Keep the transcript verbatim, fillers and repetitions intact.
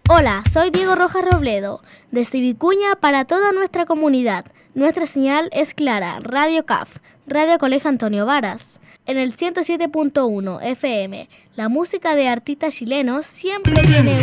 Hola, soy Diego Rojas Robledo, desde Vicuña para toda nuestra comunidad. Nuestra señal es clara, Radio C A F, Radio Colegio Antonio Varas. En el ciento siete punto uno F M, la música de artistas chilenos siempre tiene